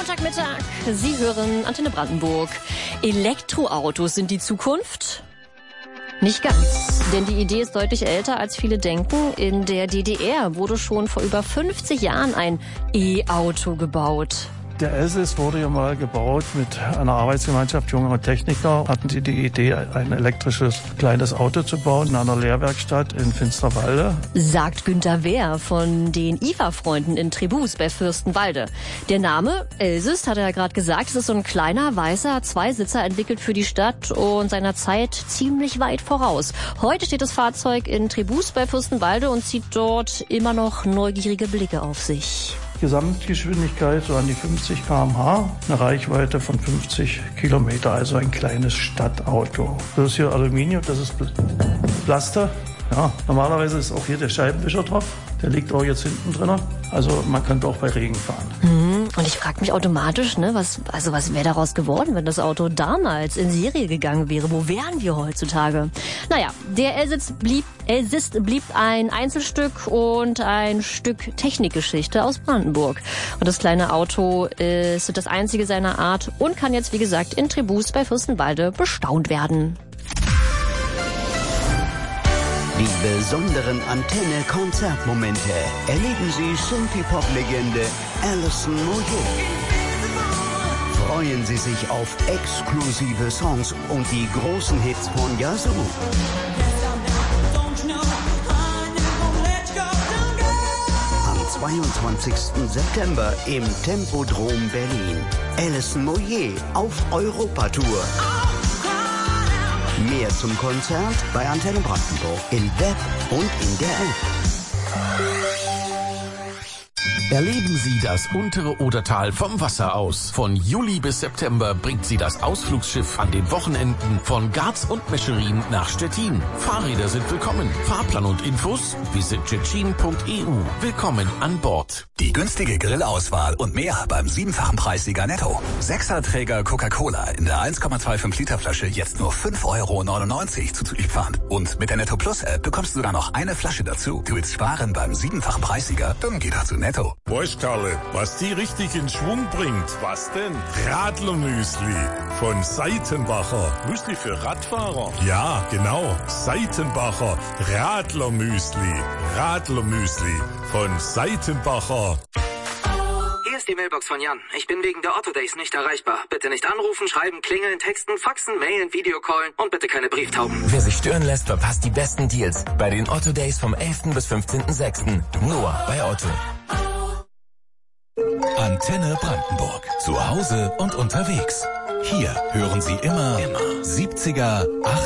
Montagmittag, Sie hören Antenne Brandenburg. Elektroautos sind die Zukunft? Nicht ganz, denn die Idee ist deutlich älter, als viele denken. In der DDR wurde schon vor über 50 Jahren ein E-Auto gebaut. Der Elsis wurde ja mal gebaut mit einer Arbeitsgemeinschaft junger Techniker. Hatten sie die Idee, ein elektrisches kleines Auto zu bauen in einer Lehrwerkstatt in Finsterwalde. Sagt Günter Wehr von den IFA-Freunden in Tribus bei Fürstenwalde. Der Name Elsis, hat er ja gerade gesagt, es ist so ein kleiner, weißer Zweisitzer, entwickelt für die Stadt und seiner Zeit ziemlich weit voraus. Heute steht das Fahrzeug in Tribus bei Fürstenwalde und zieht dort immer noch neugierige Blicke auf sich. Gesamtgeschwindigkeit so an die 50 km/h, eine Reichweite von 50 Kilometer, also ein kleines Stadtauto. Das ist hier Aluminium, das ist Plaster. Ja, normalerweise ist auch hier der Scheibenwischer drauf. Der liegt auch jetzt hinten drin. Also man könnte auch bei Regen fahren. Und ich frage mich automatisch, was wäre daraus geworden, wenn das Auto damals in Serie gegangen wäre? Wo wären wir heutzutage? Naja, der Elsis blieb ein Einzelstück und ein Stück Technikgeschichte aus Brandenburg. Und das kleine Auto ist das einzige seiner Art und kann jetzt, wie gesagt, in Tribus bei Fürstenwalde bestaunt werden. Die besonderen Antenne-Konzertmomente erleben Sie Synthie-Pop-Legende Alison Moyet. Freuen Sie sich auf exklusive Songs und die großen Hits von Yazoo. Am 22. September im Tempodrom Berlin. Alison Moyet auf Europatour. Mehr zum Konzert bei Antenne Brandenburg im Web und in der App. Erleben Sie das untere Odertal vom Wasser aus. Von Juli bis September bringt Sie das Ausflugsschiff an den Wochenenden von Garz und Mescherin nach Stettin. Fahrräder sind willkommen. Fahrplan und Infos visit tschetschen.eu. Willkommen an Bord. Die günstige Grillauswahl und mehr beim 7-fachen Preissieger Netto. 6er-Träger Coca-Cola in der 1,25 Liter Flasche jetzt nur 5,99 € zuzüglich Pfand. Und mit der Netto Plus App bekommst du sogar noch eine Flasche dazu. Du willst sparen beim 7-fachen Preissieger? Dann geh doch zu Netto. Weißt Karle, was die richtig in Schwung bringt? Was denn? Radlermüsli von Seitenbacher. Müsli für Radfahrer. Ja, genau. Seitenbacher Radlermüsli. Radlermüsli von Seitenbacher. Hier ist die Mailbox von Jan. Ich bin wegen der Otto Days nicht erreichbar. Bitte nicht anrufen, schreiben, klingeln, texten, faxen, mailen, Videocallen und bitte keine Brieftauben. Wer sich stören lässt, verpasst die besten Deals bei den Otto Days vom 11. bis 15.06. Nur bei Otto. Antenne Brandenburg. Zu Hause und unterwegs. Hier hören Sie immer 70er, 80er.